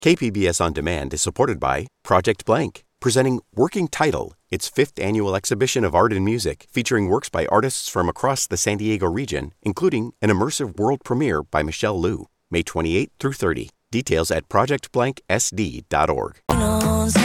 KPBS On Demand is supported by Project Blank, presenting Working Title, its 5th annual exhibition of art and music featuring works by artists from across the San Diego region, including an immersive world premiere by Michelle Liu, May 28 through 30. Details at projectblanksd.org.